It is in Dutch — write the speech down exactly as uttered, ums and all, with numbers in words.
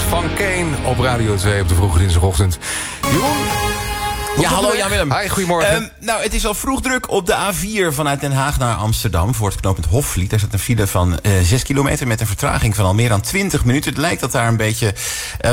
van Kane op Radio twee op de vroege dinsdagochtend. Jeroen? Ja, hallo Jan-Willem. Hi, goedemorgen. Um, nou, het is al vroeg druk op de A vier vanuit Den Haag naar Amsterdam voor het knooppunt Hofvliet. Daar staat een file van uh, zes kilometer met een vertraging van al meer dan twintig minuten. Het lijkt dat daar een beetje... Uh,